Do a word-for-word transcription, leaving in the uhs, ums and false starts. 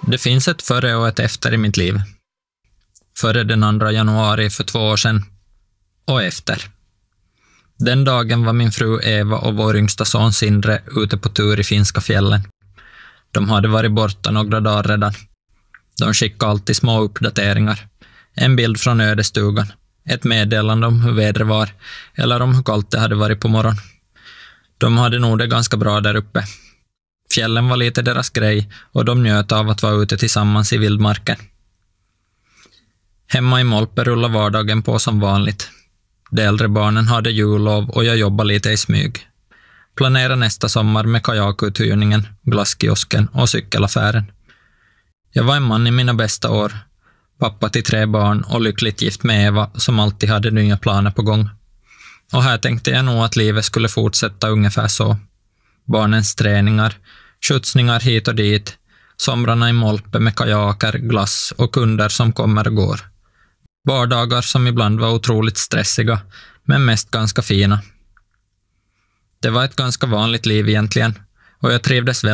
Det finns ett före och ett efter i mitt liv. Före den andra januari för två år sedan och efter. Den dagen var min fru Eva och vår yngsta son Sindre ute på tur i finska fjällen. De hade varit borta några dagar redan. De skickade alltid små uppdateringar. En bild från ödestugan. Ett meddelande om hur vädret var eller om hur kallt det hade varit på morgon. De hade nog det ganska bra där uppe. Fjällen var lite deras grej och de njöt av att vara ute tillsammans i vildmarken. Hemma i Molpe rullade vardagen på som vanligt. De äldre barnen hade jullov och jag jobbade lite i smyg. Planera nästa sommar med kajakuthyrningen, glasskiosken och cykelaffären. Jag var en man i mina bästa år. Pappa till tre barn och lyckligt gift med Eva som alltid hade nya planer på gång. Och här tänkte jag nog att livet skulle fortsätta ungefär så. Barnens träningar, skjutsningar hit och dit, somrarna i Molpe med kajaker, glass och kunder som kommer och går. Vardagar som ibland var otroligt stressiga, men mest ganska fina. Det var ett ganska vanligt liv egentligen, och jag trivdes väl